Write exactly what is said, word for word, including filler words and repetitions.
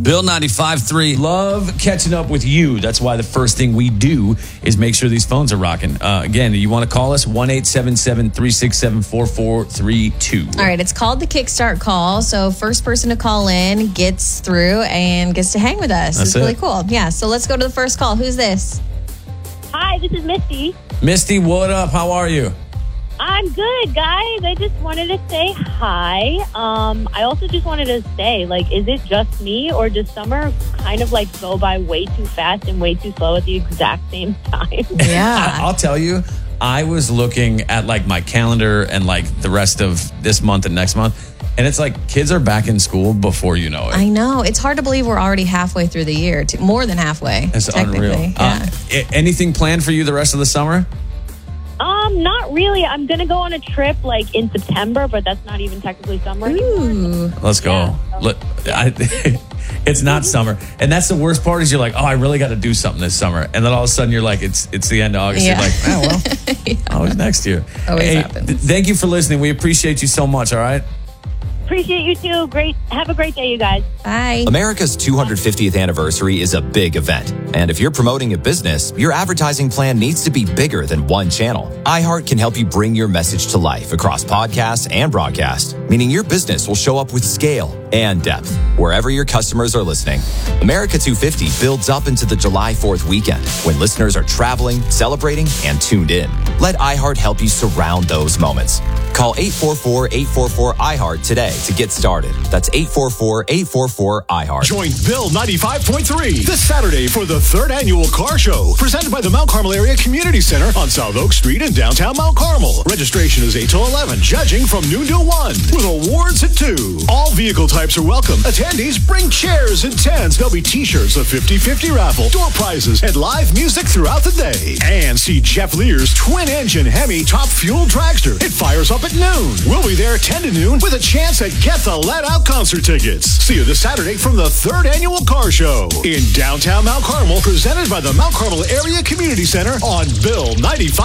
Bill ninety-five point three. Love catching up with you. That's why the first thing we do is make sure these phones are rocking. Uh, again, you want to call us? one eight seven seven, three six seven, four four three two. All right, it's called the Kickstart Call. So first person to call in gets through and gets to hang with us. That's it's really it. cool. Yeah, so let's go to the first call. Who's this? Hi, this is Misty. Misty, what up? How are you? I'm good, guys. I just wanted to say hi. Um, I also just wanted to say, like, is it just me or does summer kind of like go by way too fast and way too slow at the exact same time? Yeah. I'll tell you, I was looking at like my calendar and like the rest of this month and next month, and it's like kids are back in school before you know it. I know. It's hard to believe we're already halfway through the year. T- More than halfway. It's technically. unreal. Yeah. Uh, a- anything planned for you the rest of the summer? Um, not really. I'm going to go on a trip like in September, but that's not even technically summer anymore. Ooh. Let's go. Yeah. Look, I, it's not summer, and that's the worst part. Is you're like, oh, I really got to do something this summer, and then all of a sudden you're like, it's it's the end of August. Yeah. You're like, oh well, Yeah. always next year. Always Hey, happens. th- thank you for listening. We appreciate you so much. All right. Appreciate you too. Great. Have a great day, you guys. Bye. America's two hundred fiftieth anniversary is a big event. And if you're promoting a business, your advertising plan needs to be bigger than one channel. iHeart can help you bring your message to life across podcasts and broadcast, meaning your business will show up with scale and depth wherever your customers are listening. America two fifty builds up into the July fourth weekend when listeners are traveling, celebrating, and tuned in. Let iHeart help you surround those moments. Call eight four four, eight four four, iHeart today to get started. That's eight four four, eight four four, iHeart. Join Bill ninety-five point three this Saturday for the third annual car show presented by the Mount Carmel Area Community Center on South Oak Street in downtown Mount Carmel. Registration is eight till eleven, judging from noon to one, with awards at two. All vehicle types are welcome. Attendees bring chairs and tents. There'll be t-shirts, a fifty-fifty raffle, door prizes, and live music throughout the day. And see Jeff Lear's twin-engine Hemi Top Fuel Dragster. It fires up at noon. We'll be there ten to noon with a chance at Get the Let Out concert tickets. See you this Saturday from the third annual car show in downtown Mount Carmel, presented by the Mount Carmel Area Community Center on Bill ninety-five.